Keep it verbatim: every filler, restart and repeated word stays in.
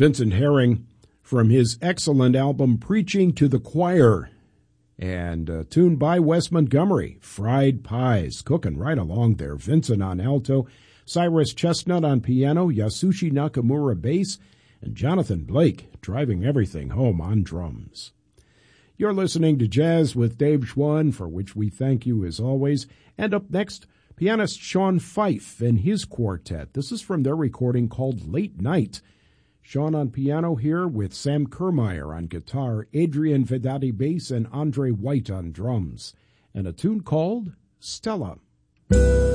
Vincent Herring from his excellent album Preaching to the Choir, and a tune by Wes Montgomery, Fried Pies, cooking right along there. Vincent on alto, Cyrus Chestnut on piano, Yasushi Nakamura bass, and Jonathan Blake driving everything home on drums. You're listening to Jazz with Dave Schwann, for which we thank you as always. And up next, pianist Sean Fife and his quartet. This is from their recording called Late Night. Sean on piano here with Sam Kermeyer on guitar, Adrian Vedati bass, and Andre White on drums. And a tune called Stella.